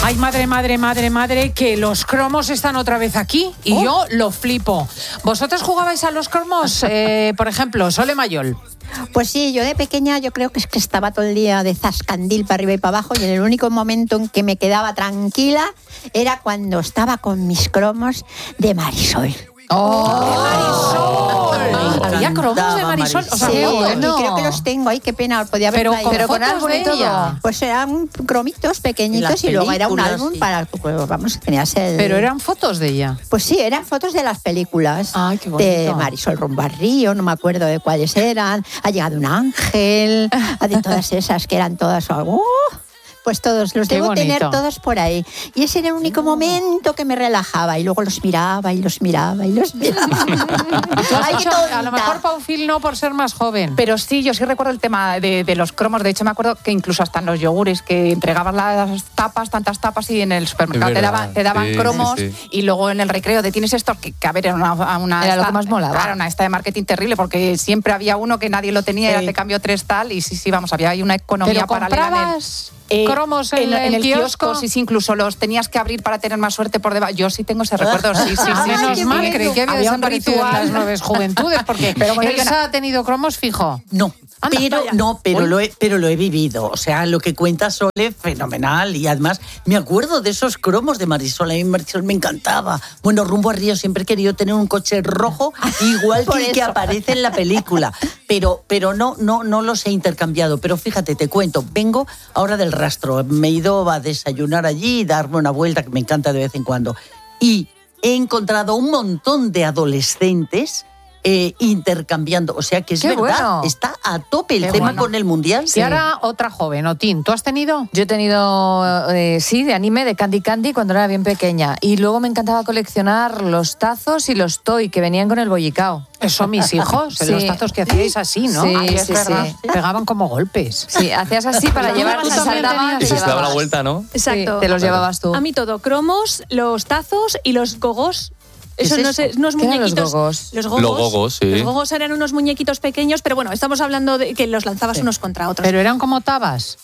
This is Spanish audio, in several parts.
Ay, madre, que los cromos están otra vez aquí y yo lo flipo. ¿Vosotros jugabais a los cromos? Por ejemplo, Sole Mayol. Pues sí, yo de pequeña yo creo que es que estaba todo el día de zascandil para arriba y para abajo, y en el único momento en que me quedaba tranquila era cuando estaba con mis cromos de Marisol. Había cromos de Marisol. O sea, sí, bueno. y creo que los tengo. Ay, qué pena, podía haber traído. Pero con álbum y todo. Pues eran cromitos pequeñitos y luego era un álbum para, pues, vamos, tenías el... Pero eran fotos de ella. Pues sí, eran fotos de las películas. Ay, qué bonito. De Marisol rumbo al río, no me acuerdo de cuáles eran. Ha llegado un ángel, de todas esas que eran todas... Pues todos, los debo tener todos por ahí. Y ese era el único momento que me relajaba. Y luego los miraba y los miraba y los miraba. Ay, a lo mejor Paufil no por ser más joven. Pero sí, yo sí recuerdo el tema de los cromos. De hecho, me acuerdo que incluso hasta en los yogures, que entregaban las tapas, tantas tapas, y en el supermercado te daban cromos. Sí. Y luego en el recreo tienes estos, que a ver, era era lo que más molaba. Claro, una esta de marketing terrible, porque siempre había uno que nadie lo tenía, era te cambio 3 tal, y sí, vamos, había ahí una economía paralela. ¿Cromos en el kiosco? Sí, incluso los tenías que abrir para tener más suerte por debajo. Yo sí tengo ese recuerdo, sí. Menos mal, creí que había desaparecido en las nuevas juventudes, porque Elsa ha tenido cromos fijo. No. Pero lo he vivido. O sea, lo que cuenta Sole, fenomenal. Y además, me acuerdo de esos cromos de Marisol. A mí Marisol me encantaba. Bueno, rumbo a Río siempre he querido tener un coche rojo, igual que el que aparece en la película. Pero no los he intercambiado. Pero fíjate, te cuento, vengo ahora del rastro. Me he ido a desayunar allí y darme una vuelta, que me encanta de vez en cuando. Y he encontrado un montón de adolescentes intercambiando, o sea que es verdad, bueno. Está a tope el tema con el Mundial. Sí. Y ahora otra joven, Otín, ¿tú has tenido? Yo he tenido, sí, de anime, de Candy Candy, cuando era bien pequeña. Y luego me encantaba coleccionar los tazos y los toy que venían con el bollicao. Eso mis hijos, sí. Los tazos que hacíais así, ¿no? Sí, ay, sí. Pegaban como golpes. Sí, hacías así para llevar, y se daba la vuelta, ¿no? Exacto. Sí, te los llevabas tú. A mí todo, cromos, los tazos y los gogos. Eso no sé, unos muñequitos. Los gogos. Los gogos, sí. Los gogos eran unos muñequitos pequeños, pero bueno, estamos hablando de que los lanzabas unos contra otros. Pero eran como tabas.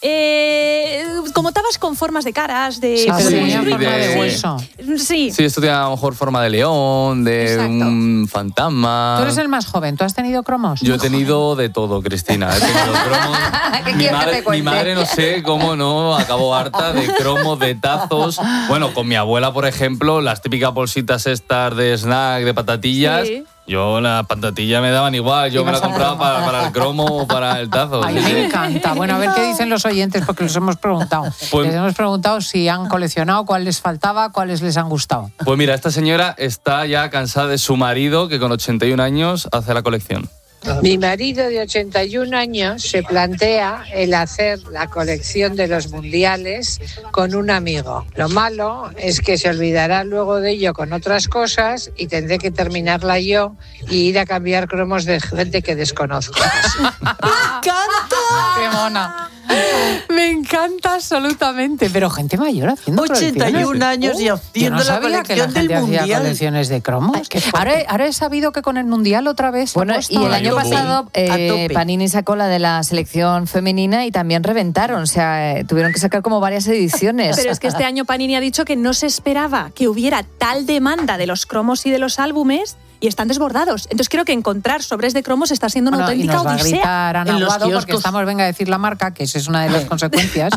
Como tabas con formas de caras, de. Sí, pero tenían forma de hueso. Sí. Sí, esto tiene a lo mejor forma de león, de un fantasma. Tú eres el más joven, ¿tú has tenido cromos? Yo he tenido de todo, Cristina. He tenido cromos. Mi madre no sé cómo no acabó harta de cromos, de tazos. Bueno, con mi abuela, por ejemplo, las típicas bolsitas estas de snack, de patatillas. Sí. Yo las patatillas me daban igual, yo me la compraba para el cromo o para el tazo. Ay, me encanta. Bueno, a ver qué dicen los oyentes, porque les hemos preguntado. Les hemos preguntado si han coleccionado, cuál les faltaba, cuáles les han gustado. Pues mira, esta señora está ya cansada de su marido, que con 81 años hace la colección. Mi marido de 81 años se plantea el hacer la colección de los mundiales con un amigo. Lo malo es que se olvidará luego de ello con otras cosas y tendré que terminarla yo y ir a cambiar cromos de gente que desconozco. ¡Me encanta! ¡Qué mona! Me encanta absolutamente, pero gente mayor haciendo 81 años y haciendo la colección del Mundial. Hacía colecciones de cromos. Ahora he sabido que con el Mundial otra vez. Bueno, y el año pasado Panini sacó la de la selección femenina y también reventaron, o sea, tuvieron que sacar como varias ediciones. Pero es que este año Panini ha dicho que no se esperaba que hubiera tal demanda de los cromos y de los álbumes. Y están desbordados. Entonces creo que encontrar sobres de cromos está siendo una auténtica odisea. Y nos va a gritar Ana Aguado porque estamos, venga a decir la marca, que esa es una de las consecuencias,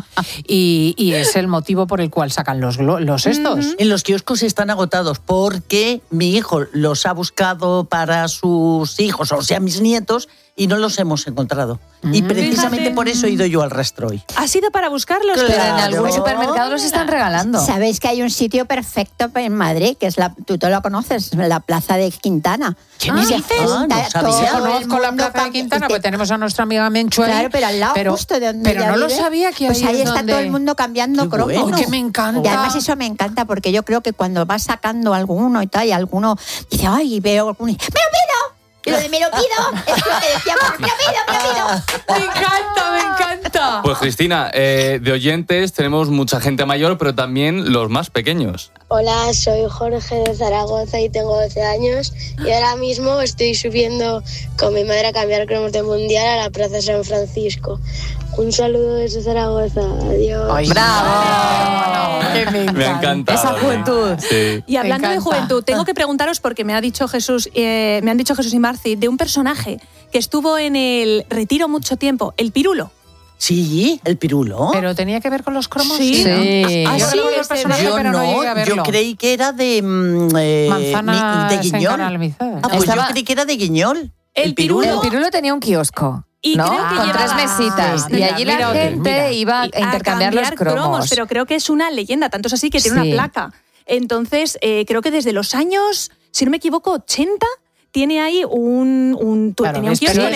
y es el motivo por el cual sacan los estos. En los kioscos están agotados porque mi hijo los ha buscado para sus hijos, o sea, mis nietos, y no los hemos encontrado. Y precisamente por eso he ido yo al rastro hoy. ¿Ha sido para buscarlos? Claro. Pero en algún supermercado los están regalando. Sabéis que hay un sitio perfecto en Madrid, que es tú lo conoces, la Plaza de Quintana. ¿Qué me dices? Conozco la Plaza de Quintana, porque tenemos a nuestra amiga Menchu ahí. Claro, pero al lado justo de donde pero no lo sabía que pues ahí está todo el mundo cambiando cromos. Bueno. Que me encanta. Y además eso me encanta, porque yo creo que cuando vas sacando alguno y tal, y alguno dice, ay, veo alguno y ¡me lo pido! Y lo de me lo pido es lo que decíamos, me lo pido. Me encanta. Pues Cristina, de oyentes tenemos mucha gente mayor, pero también los más pequeños. Hola, soy Jorge de Zaragoza y tengo 12 años y ahora mismo estoy subiendo con mi madre a cambiar cromos de Mundial a la Plaza San Francisco. Un saludo desde Zaragoza, adiós. Ay, ¡bravo! ¡Qué Me ha encantado. Esa juventud. Sí. Y hablando de juventud, tengo que preguntaros, porque me han dicho Jesús y Marci, de un personaje que estuvo en el retiro mucho tiempo, el Pirulo. Sí, el Pirulo. ¿Pero tenía que ver con los cromos? Sí. Yo recuerdo el personaje, Yo pero no llegué a verlo. yo creí que era de Manzana de Guiñol. Pues yo creí que era de Guiñol. El Pirulo. El Pirulo tenía un kiosco. Y ¿no? creo que Con llevaba 3 mesitas. Y allí la gente iba a intercambiar los cromos. Pero creo que es una leyenda, tanto es así que tiene una placa. Entonces, creo que desde los años, si no me equivoco, 80, tiene ahí tenía un kiosco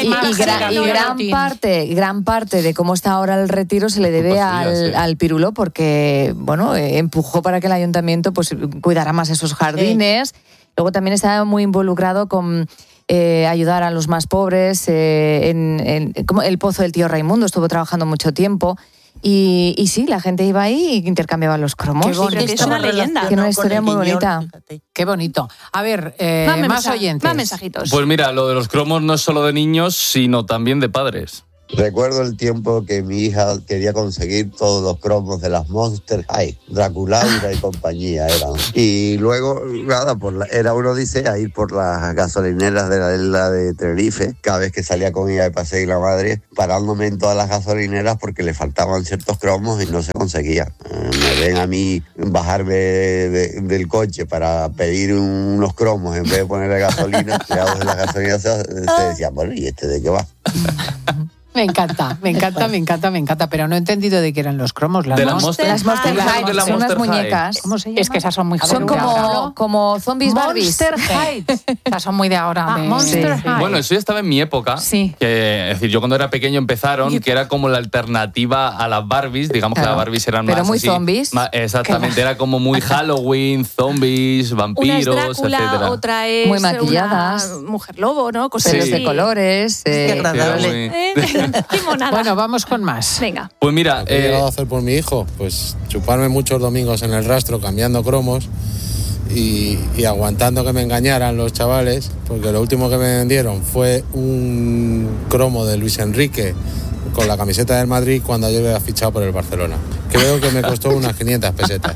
y gran parte de cómo está ahora el retiro se le debe al Pirulo, porque bueno, empujó para que el ayuntamiento pues cuidara más esos jardines. Luego también estaba muy involucrado con ayudar a los más pobres, como el Pozo del Tío Raimundo estuvo trabajando mucho tiempo. Y sí, la gente iba ahí y intercambiaba los cromos. Qué bonito, es una leyenda. Tiene una historia muy bonita. Qué bonito. A ver, más oyentes. Más mensajitos. Pues mira, lo de los cromos no es solo de niños, sino también de padres. Recuerdo el tiempo que mi hija quería conseguir todos los cromos de las Monster High, Draculaura y compañía eran. Y luego, nada, era una odisea ir por las gasolineras de la isla de Tenerife, cada vez que salía con ella de paseo y la madre, parándome en todas las gasolineras porque le faltaban ciertos cromos y no se conseguía. Me ven a mí bajarme del coche para pedir unos cromos en vez de ponerle gasolina, tirados de las gasolineras, se decían, bueno, ¿y este de qué va? Me encanta, pero no he entendido de qué eran los cromos. Las Monster High, son unas muñecas. ¿Cómo se llama? Es que esas son muy Son como zombies Barbies. Monster High. Esas son muy de ahora. Monster High. Bueno, eso ya estaba en mi época. Sí. Es decir, yo cuando era pequeño empezaron, que era como la alternativa a las Barbies. Digamos que las Barbies eran más. Pero muy así, zombies. Exactamente, era como muy Halloween, zombies, vampiros, una es Drácula, etcétera. otra es muy maquilladas. Una mujer lobo, ¿no? Cosas Pelos así. de colores. Qué agradable. Qué monada. Bueno, vamos con más. Venga. Pues mira, ¿qué he llegado a hacer por mi hijo? Pues chuparme muchos domingos en el rastro cambiando cromos y aguantando que me engañaran los chavales, porque lo último que me vendieron fue un cromo de Luis Enrique con la camiseta del Madrid cuando yo había fichado por el Barcelona. Creo que me costó unas 500 pesetas.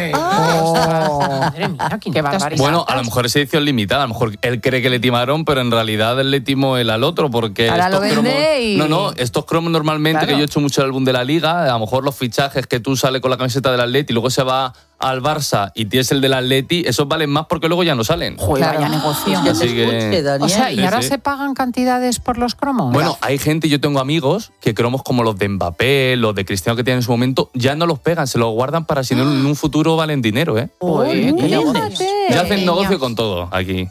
Madre mía, qué barbaridad. bueno, a lo mejor es edición limitada, a lo mejor él cree que le timaron, pero en realidad él le timó él al otro, porque ahora estos lo vende cromos, estos cromos normalmente, que yo he hecho mucho el álbum de la Liga, a lo mejor los fichajes que tú sales con la camiseta del Atleti y luego se va al Barça y tienes el del Atleti, esos valen más porque luego ya no salen. Joder, vaya negocio. Así que... O sea, ¿y ahora sí. se pagan cantidades por los cromos? Bueno, hay gente, yo tengo amigos que cromos como los de Mbappé, los de Cristiano que tienen en su momento, ya no los pegan, se los guardan para si no en un futuro valen dinero, ¿eh? Ya hacen negocio con todo aquí.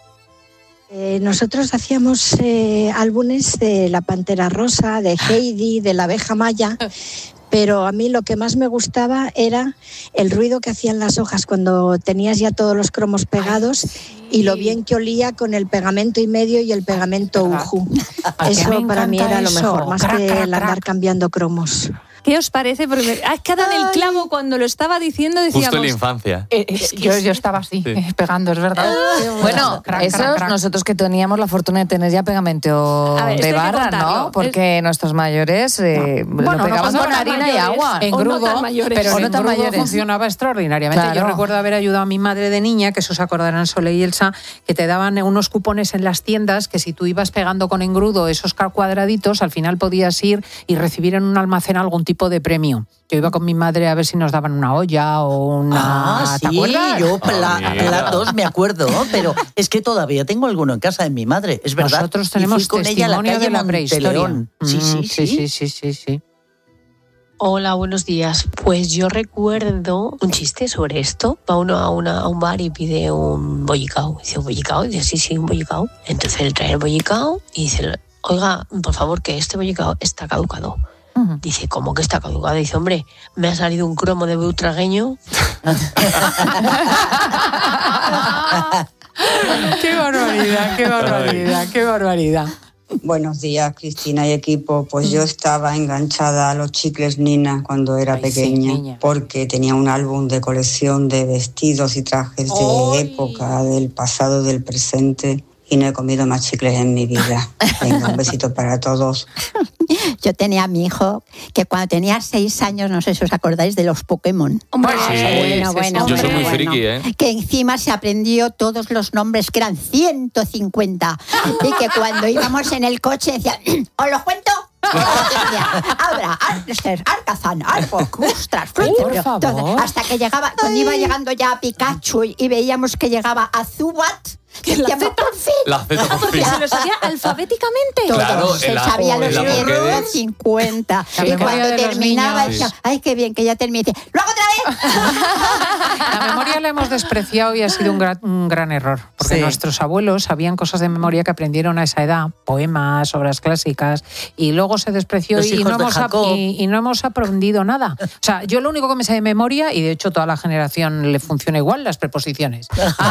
Nosotros hacíamos álbumes de la Pantera Rosa, de Heidi, de la Abeja Maya, pero a mí lo que más me gustaba era el ruido que hacían las hojas cuando tenías ya todos los cromos pegados y lo bien que olía con el pegamento y medio y el pegamento Uju. Eso para mí era lo mejor, más que el andar cambiando cromos. ¿Qué os parece? Porque has quedado en el clavo cuando lo estaba diciendo, decíamos... Justo en la infancia. Yo estaba así, pegando, es verdad. Bueno, nosotros que teníamos la fortuna de tener ya pegamento de barra, ¿no? Porque nuestros mayores lo pegaban con harina y agua. En grudo, pero en grudo funcionaba extraordinariamente. Claro. Yo recuerdo haber ayudado a mi madre de niña, que eso se acordarán Sole y Elsa, que te daban unos cupones en las tiendas que si tú ibas pegando con engrudo esos cuadraditos, al final podías ir y recibir en un almacén algún tipo de premio. Yo iba con mi madre a ver si nos daban una olla o una... Sí, ¿te acuerdas? yo platos me acuerdo, pero es que todavía tengo alguno en casa de mi madre, es verdad. Nosotros tenemos con ella a la testimonio calle de la prehistoria. Sí. Hola, buenos días. Pues yo recuerdo un chiste sobre esto. Va uno a un bar y pide un bollicao. Dice, ¿un bollicao? Dice, sí, un bollicao. Entonces él trae el bollicao y dice, oiga, por favor, que este bollicao está caducado. Dice, ¿cómo que está caducado? Dice, hombre, me ha salido un cromo de butragueño. ¡Qué barbaridad! Buenos días, Cristina y equipo. Pues yo estaba enganchada a los chicles Nina cuando era pequeña, porque tenía un álbum de colección de vestidos y trajes de época, del pasado, del presente. y no he comido más chicles en mi vida. Venga, un besito para todos. Yo tenía a mi hijo que cuando tenía 6 años, no sé si os acordáis de los Pokémon. Bueno. Yo soy muy friki, ¿eh? Que encima se aprendió todos los nombres, que eran 150. Y que cuando íbamos en el coche decía, ¿os los cuento? Abra, Alcazán, ostras, hasta que llegaba, cuando iba llegando ya a Pikachu y veíamos que llegaba a Zubat. La Z por fin. Se lo sabía alfabéticamente. Claro, se sabía los 150. Y cuando terminaba decía, ay, qué bien, que ya terminé. ¡Lo hago otra vez! La memoria la hemos despreciado y ha sido un gran error. Porque nuestros abuelos sabían cosas de memoria que aprendieron a esa edad, poemas, obras clásicas, y luego se despreció y no hemos aprendido nada. O sea, yo lo único que me sé de memoria, y de hecho toda la generación le funciona igual, las preposiciones.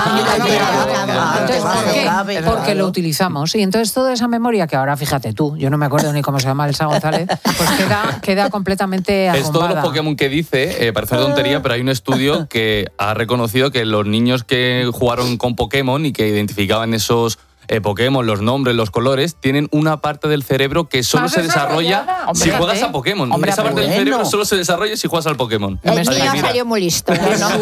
Entonces, ¿por qué? Porque lo utilizamos. Y entonces toda esa memoria, que ahora fíjate tú, yo no me acuerdo ni cómo se llama Elsa González, pues queda completamente arrumbada. Es todos los Pokémon que dice, parece una tontería, pero hay un estudio que ha reconocido que los niños que jugaron con Pokémon y que identificaban esos Pokémon, los nombres, los colores, tienen una parte del cerebro que solo se desarrolla si juegas a Pokémon. Esa parte del cerebro solo se desarrolla si juegas al Pokémon. El mío salió muy listo.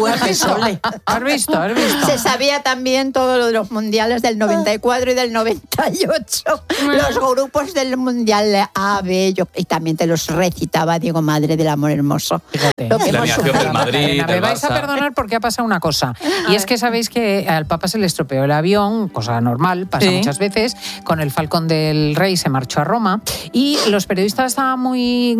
¿Has visto? Se sabía también todo lo de los mundiales del 94 y del 98. Los grupos del mundial A, B, y también te los recitaba Diego Madre del Amor Hermoso. La alineación del Madrid. Me vais a perdonar porque ha pasado una cosa. Y es que sabéis que al Papa se le estropeó el avión, cosa normal, pasa muchas veces. Con el Falcón del Rey se marchó a Roma y los periodistas estaban muy,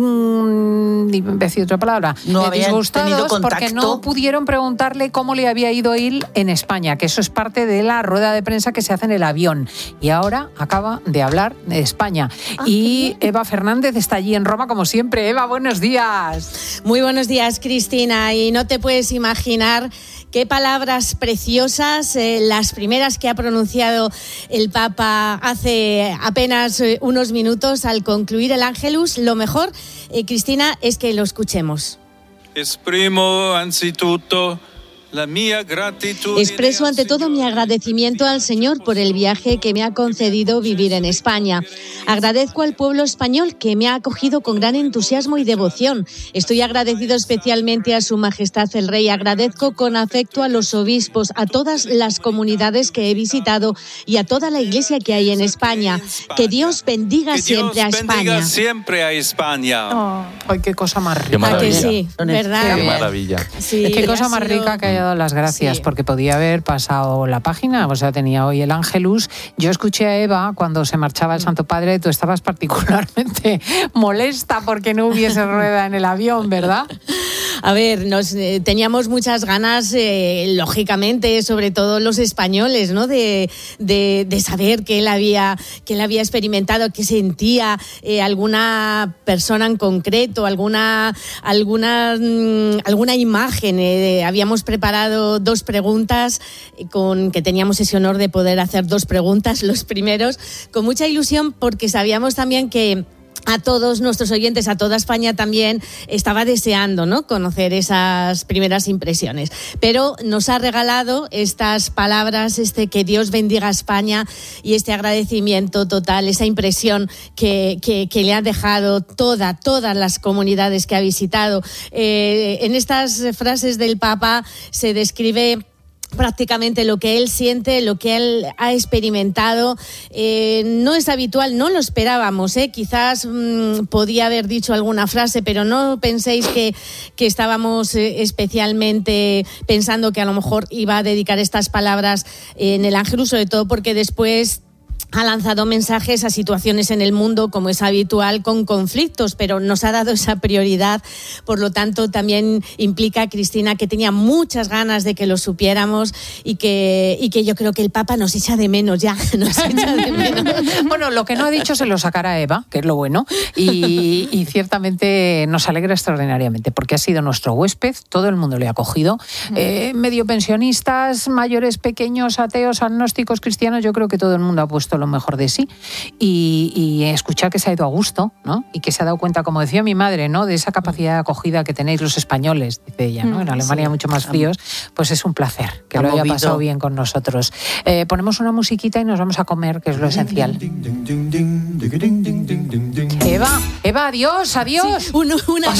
decir otra palabra, disgustados porque no pudieron preguntarle cómo le había ido él en España, que eso es parte de la rueda de prensa que se hace en el avión. Y ahora acaba de hablar de España. Y Eva Fernández está allí en Roma como siempre. Eva, buenos días. Muy buenos días, Cristina. Y no te puedes imaginar qué palabras preciosas, las primeras que ha pronunciado el Papa hace apenas unos minutos al concluir el Ángelus. Lo mejor, Cristina, es que lo escuchemos. Expreso ante todo mi agradecimiento al Señor por el viaje que me ha concedido vivir en España. Agradezco al pueblo español que me ha acogido con gran entusiasmo y devoción. Estoy agradecido especialmente a Su Majestad el Rey. Agradezco con afecto a los obispos, a todas las comunidades que he visitado y a toda la iglesia que hay en España. Que Dios bendiga siempre a España. Oh, ay, qué cosa más rica. Qué maravilla. Sí, ¿verdad? Qué maravilla. Sí, qué cosa más rica que haya dado las gracias, porque podía haber pasado la página, o sea, tenía hoy el Ángelus. Yo escuché a Eva cuando se marchaba el Santo Padre, tú estabas particularmente molesta porque no hubiese rueda en el avión, ¿verdad? A ver, teníamos muchas ganas, lógicamente, sobre todo los españoles, ¿no? De saber que él había experimentado, que sentía alguna persona en concreto, alguna imagen. Habíamos preparado 2 preguntas, que teníamos ese honor de poder hacer 2 preguntas, los primeros, con mucha ilusión, porque sabíamos también que a todos nuestros oyentes, a toda España también estaba deseando, ¿no?, conocer esas primeras impresiones. Pero nos ha regalado estas palabras, que Dios bendiga a España, y este agradecimiento total, esa impresión que le ha dejado todas las comunidades que ha visitado. En estas frases del Papa se describe prácticamente lo que él siente, lo que él ha experimentado. No es habitual, no lo esperábamos, quizás podía haber dicho alguna frase, pero no penséis que estábamos especialmente pensando que a lo mejor iba a dedicar estas palabras en el Ángelus, sobre todo porque después ha lanzado mensajes a situaciones en el mundo, como es habitual, con conflictos, pero nos ha dado esa prioridad. Por lo tanto, también implica, Cristina, que tenía muchas ganas de que lo supiéramos y que yo creo que el Papa nos echa de menos ya. Nos echa de menos. Bueno, lo que no ha dicho se lo sacará Eva, que es lo bueno, y ciertamente nos alegra extraordinariamente, porque ha sido nuestro huésped, todo el mundo le ha acogido, medio pensionistas, mayores, pequeños, ateos, agnósticos, cristianos, yo creo que todo el mundo ha puesto lo mejor de sí. Y escuchar que se ha ido a gusto, ¿no? Y que se ha dado cuenta, como decía mi madre, ¿no? De esa capacidad de acogida que tenéis los españoles, dice ella, ¿no? En Alemania mucho más fríos, pues es un placer que lo haya pasado bien con nosotros. Ponemos una musiquita y nos vamos a comer, que es lo esencial. Eva, adiós. Sí, una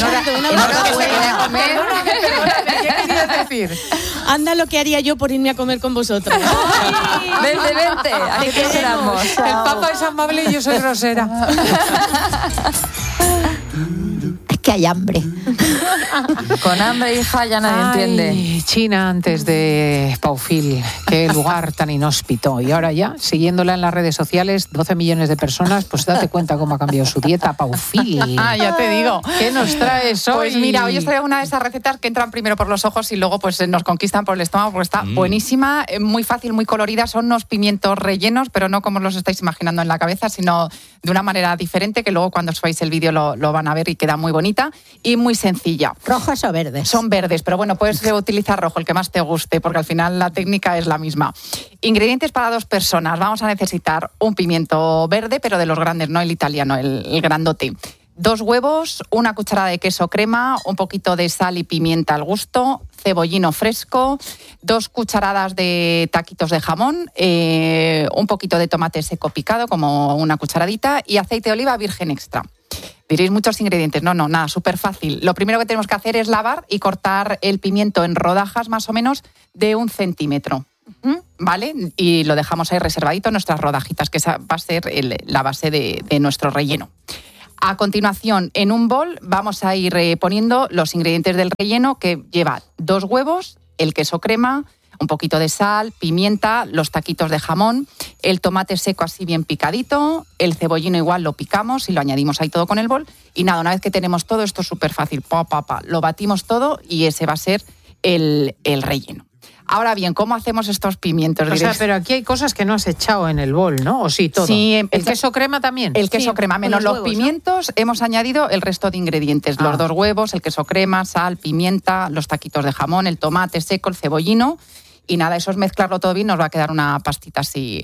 ¿Qué querías decir? Anda lo que haría yo por irme a comer con vosotros. Vente, aquí te esperamos. El Papa es amable y yo soy grosera. Es que hay hambre. Con hambre, hija, ya nadie entiende. China antes de Paufil, qué lugar tan inhóspito. Y ahora ya, siguiéndola en las redes sociales, 12 millones de personas, pues date cuenta cómo ha cambiado su dieta, Paufil. Ya te digo. ¿Qué nos traes hoy? Pues mira, hoy os traigo una de esas recetas que entran primero por los ojos y luego pues nos conquistan por el estómago porque está buenísima, muy fácil, muy colorida. Son unos pimientos rellenos, pero no como los estáis imaginando en la cabeza, sino de una manera diferente, que luego cuando os veáis el vídeo lo van a ver y queda muy bonita y muy sencilla. ¿Rojos o verdes? Son verdes, pero bueno, puedes utilizar rojo, el que más te guste, porque al final la técnica es la misma. Ingredientes para 2 personas. Vamos a necesitar un pimiento verde, pero de los grandes, no el italiano, el grandote. 2 huevos, 1 cucharada de queso crema, un poquito de sal y pimienta al gusto, cebollino fresco, 2 cucharadas de taquitos de jamón, un poquito de tomate seco picado, como una cucharadita, y aceite de oliva virgen extra. Diréis muchos ingredientes. No, nada, súper fácil. Lo primero que tenemos que hacer es lavar y cortar el pimiento en rodajas más o menos de 1 centímetro. ¿Vale? Y lo dejamos ahí reservadito en nuestras rodajitas, que esa va a ser la base de nuestro relleno. A continuación, en un bol vamos a ir poniendo los ingredientes del relleno, que lleva 2 huevos, el queso crema, un poquito de sal, pimienta, los taquitos de jamón, el tomate seco así bien picadito, el cebollino igual lo picamos y lo añadimos ahí todo con el bol. Y nada, una vez que tenemos todo, esto es súper fácil, lo batimos todo y ese va a ser el relleno. Ahora bien, ¿cómo hacemos estos pimientos? O sea, pero aquí hay cosas que no has echado en el bol, ¿no? ¿O sí, todo? Sí, ¿El queso crema también? El queso crema, menos los pimientos, ¿no? Hemos añadido el resto de ingredientes. Los 2 huevos, el queso crema, sal, pimienta, los taquitos de jamón, el tomate seco, el cebollino. Y nada, eso es mezclarlo todo bien, nos va a quedar una pastita así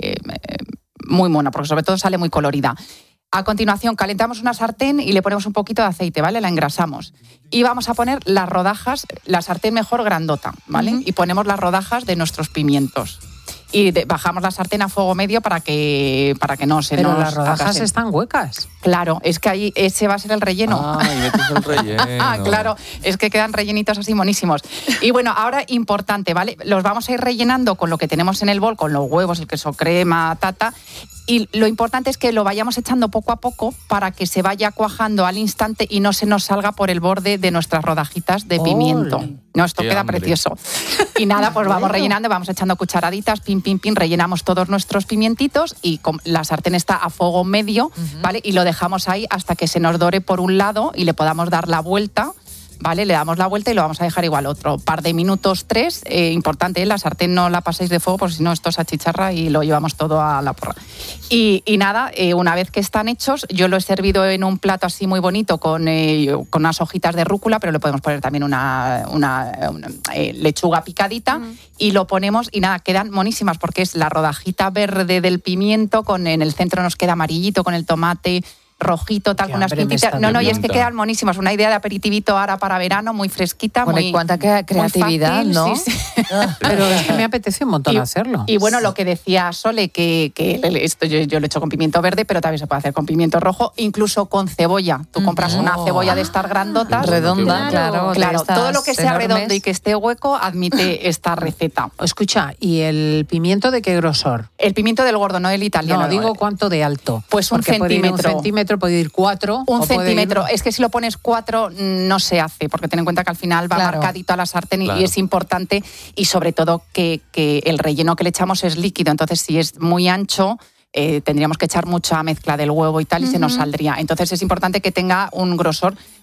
muy mona, porque sobre todo sale muy colorida. A continuación, calentamos una sartén y le ponemos un poquito de aceite, ¿vale? La engrasamos. Y vamos a poner las rodajas, la sartén mejor grandota, ¿vale? Y ponemos las rodajas de nuestros pimientos. Y bajamos la sartén a fuego medio para que no se nos... Pero las rodajas abrasen. Están huecas. Claro, es que ahí ese va a ser el relleno. Y metes el relleno. Claro, es que quedan rellenitos así monísimos. Y bueno, ahora importante, ¿vale? Los vamos a ir rellenando con lo que tenemos en el bol, con los huevos, el queso crema, y lo importante es que lo vayamos echando poco a poco para que se vaya cuajando al instante y no se nos salga por el borde de nuestras rodajitas de pimiento. No, esto queda precioso. Y nada, pues vamos rellenando, vamos echando cucharaditas, pim, rellenamos todos nuestros pimientitos y la sartén está a fuego medio, ¿vale? Y lo dejamos ahí hasta que se nos dore por un lado y le podamos dar la vuelta. ¿Vale? Le damos la vuelta y lo vamos a dejar igual otro par de minutos, 3. Importante, la sartén no la paséis de fuego, porque si no esto se achicharra y lo llevamos todo a la porra. Y nada, una vez que están hechos, yo lo he servido en un plato así muy bonito con unas hojitas de rúcula, pero le podemos poner también una lechuga picadita y lo ponemos y nada, quedan monísimas porque es la rodajita verde del pimiento, en el centro nos queda amarillito con el tomate rojito, tal, con unas pintitas. No, y es que quedan monísimas. Una idea de aperitivito ahora para verano, muy fresquita. Bueno, muy, y cuánta creatividad, fácil, ¿no? Sí. Pero es que me apetece un montón hacerlo. Y bueno, lo que decía Sole, que esto yo lo he hecho con pimiento verde, pero también se puede hacer con pimiento rojo, incluso con cebolla. Tú compras una cebolla de estas grandotas. Redonda, claro. Todo lo que sea enormes. Redondo y que esté hueco admite esta receta. Escucha, ¿y el pimiento de qué grosor? El pimiento del gordo, no el italiano. No, digo cuánto de alto. Pues un centímetro. Puede ir 4. Un centímetro. Es que si lo pones 4 no se hace, porque ten en cuenta que al final va marcadito a la sartén y es importante, y sobre todo que el relleno que le echamos es líquido. Entonces, si es muy ancho, tendríamos que echar mucha mezcla del huevo y tal, y se nos saldría. Entonces es importante que tenga un grosor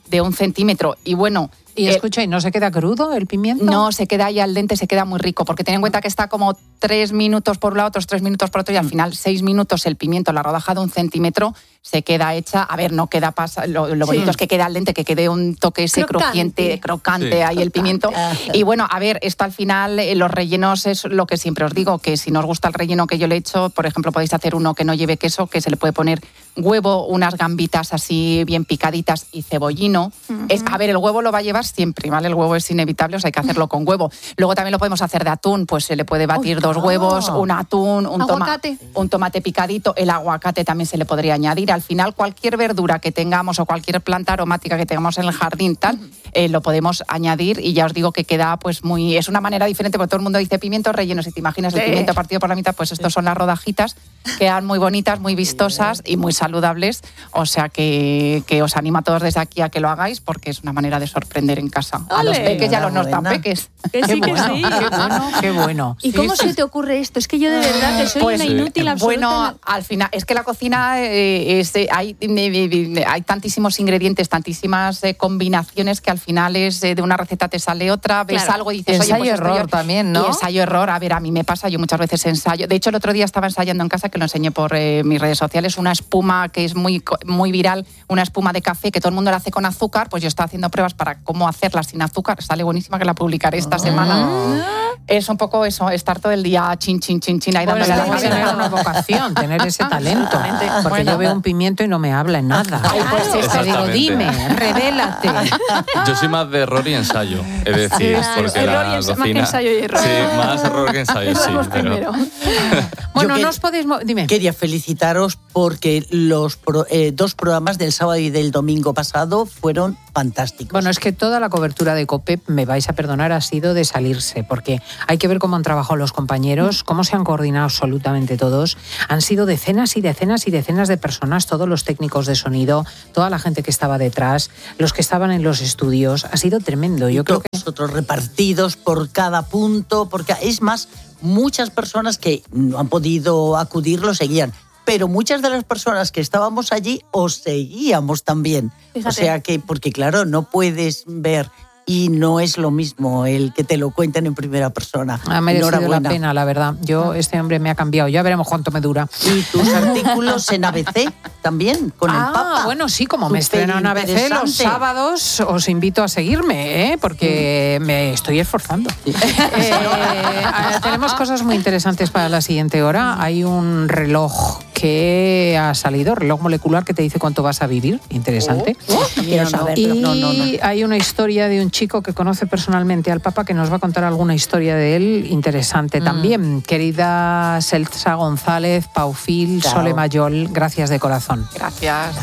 de 1 centímetro. Y bueno... Y escucha, ¿y no se queda crudo el pimiento? No, se queda ahí al dente, se queda muy rico, porque ten en cuenta que está como 3 minutos por un lado, otros 3 minutos por otro, y al final 6 minutos el pimiento, la rodaja de 1 centímetro, se queda hecha, a ver, no queda lo bonito es que queda al dente, que quede un toque ese crocante ahí el pimiento. Y bueno, a ver, esto al final, los rellenos es lo que siempre os digo, que si no os gusta el relleno que yo le he hecho, por ejemplo, podéis hacer uno que no lleve queso, que se le puede poner huevo, unas gambitas así bien picaditas y cebollino. A ver, el huevo lo va a llevar siempre, ¿vale? El huevo es inevitable, o sea, hay que hacerlo con huevo. Luego también lo podemos hacer de atún, pues se le puede batir 2 huevos, un atún, un tomate picadito, el aguacate también se le podría añadir. Al final, cualquier verdura que tengamos o cualquier planta aromática que tengamos en el jardín, lo podemos añadir, y ya os digo que queda pues es una manera diferente, porque todo el mundo dice pimientos rellenos, si te imaginas el pimiento partido por la mitad, pues estos son las rodajitas, quedan muy bonitas, muy vistosas y muy saludables, o sea que os animo a todos desde aquí a que lo hagáis, porque es una manera de sorprender en casa a los peques y a los no tan peques. Que sí, que sí. Qué bueno. ¿Y cómo se te ocurre esto? Es que yo de verdad que soy una inútil absoluta. Bueno, al final, es que la cocina hay tantísimos ingredientes, tantísimas combinaciones, que al final de una receta te sale otra, ves algo y dices, oye, pues ensayo-error también, ¿no? Y ensayo-error, a ver, a mí me pasa, yo muchas veces ensayo. De hecho, el otro día estaba ensayando en casa, que lo enseñé por mis redes sociales, una espuma que es muy, muy viral, una espuma de café que todo el mundo la hace con azúcar, pues yo estaba haciendo pruebas para cómo hacerla sin azúcar, sale buenísima, que la publicaré esta semana. Es un poco eso, estar todo el día chin, ahí dándole a la cabeza. Tener una vocación, tener ese talento. Porque yo veo un pimiento y no me habla en nada. Ay, pues te digo, dime, revélate. Yo soy más de error y ensayo, es decir, porque error la cocina... Más que ensayo y error. Sí, más error que ensayo, sí. Pero... Bueno, no os podéis... Dime. Quería felicitaros porque los 2 programas del sábado y del domingo pasado fueron fantásticos. Bueno, es que toda la cobertura de COPE, me vais a perdonar, ha sido de salirse, porque hay que ver cómo han trabajado los compañeros, cómo se han coordinado absolutamente todos. Han sido decenas y decenas y decenas de personas, todos los técnicos de sonido, toda la gente que estaba detrás, los que estaban en los estudios. Ha sido tremendo. Yo creo que nosotros repartidos por cada punto, porque es más, muchas personas que no han podido acudir lo seguían, pero muchas de las personas que estábamos allí os seguíamos también. Fíjate. O sea que, porque claro, no puedes ver y no es lo mismo el que te lo cuenten en primera persona. Ha merecido la pena, la verdad. Este hombre me ha cambiado. Ya veremos cuánto me dura. ¿Y tus artículos en ABC también, con el Papa? Bueno, sí, como me estreno en ABC los sábados, os invito a seguirme, porque me estoy esforzando. Tenemos cosas muy interesantes para la siguiente hora. Hay un reloj que ha salido, reloj molecular, que te dice cuánto vas a vivir. Interesante. Quiero saberlo. Y hay una historia de un chico que conoce personalmente al Papa, que nos va a contar alguna historia de él interesante también. Querida Celsa González, Paufil, Sole Mayol, gracias de corazón. Gracias.